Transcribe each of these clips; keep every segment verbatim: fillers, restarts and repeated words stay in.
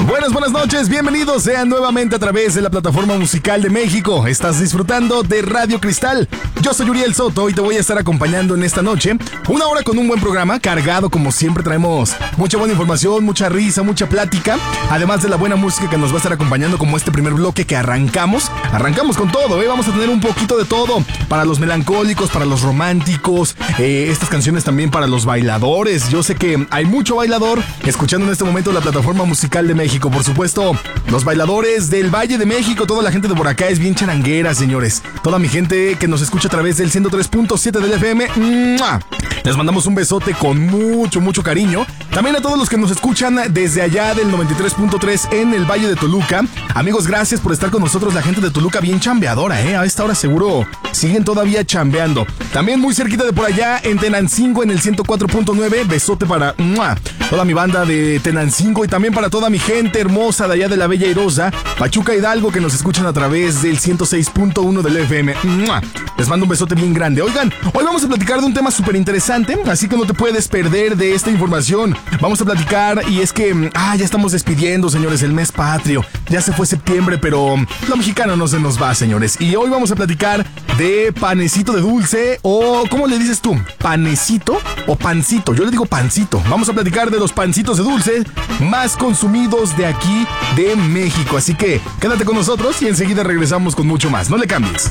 Buenas, buenas noches, bienvenidos sean nuevamente a través de la plataforma musical de México. Estás disfrutando de Radio Cristal. Yo soy Uriel Soto y te voy a estar acompañando en esta noche. Una hora con un buen programa, cargado como siempre. Traemos mucha buena información, mucha risa, mucha plática. Además de la buena música que nos va a estar acompañando, como este primer bloque que arrancamos. Arrancamos con todo, ¿eh? Vamos a tener un poquito de todo. Para los melancólicos, para los románticos. Eh, estas canciones también para los bailadores. Yo sé que hay mucho bailador escuchando en este momento la plataforma musical de México. Por supuesto, los bailadores del Valle de México, toda la gente de por acá es bien charanguera, señores. Toda mi gente que nos escucha a través del ciento tres punto siete del F M, ¡mua! Les mandamos un besote con mucho, mucho cariño. También a todos los que nos escuchan desde allá del noventa y tres punto tres en el Valle de Toluca. Amigos, gracias por estar con nosotros. La gente de Toluca bien chambeadora, ¿eh? A esta hora seguro siguen todavía chambeando. También muy cerquita de por allá en Tenancingo en el ciento cuatro punto nueve. Besote para ¡mua! Toda mi banda de Tenancingo y también para toda mi gente hermosa de allá de la Bella Airosa, Pachuca Hidalgo, que nos escuchan a través del ciento seis punto uno del F M. ¡Mua! Les mando un besote bien grande. Oigan, hoy vamos a platicar de un tema súper interesante, así que no te puedes perder de esta información. Vamos a platicar y es que, ah, ya estamos despidiendo, señores, el mes patrio. Ya se fue septiembre, pero lo mexicano no se nos va, señores. Y hoy vamos a platicar de panecito de dulce o, ¿cómo le dices tú? ¿Panecito o pancito? Yo le digo pancito. Vamos a platicar de los pancitos de dulce más consumidos de aquí de México. Así que quédate con nosotros y enseguida regresamos con mucho más. No le cambies.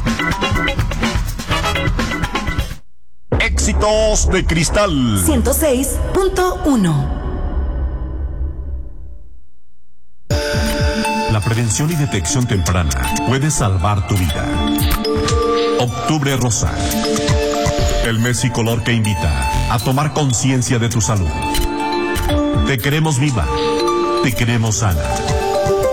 Éxitos de Cristal ciento seis punto uno. La prevención y detección temprana puede salvar tu vida. Octubre Rosa, el mes y color que invita a tomar conciencia de tu salud. Te queremos viva, te queremos sana.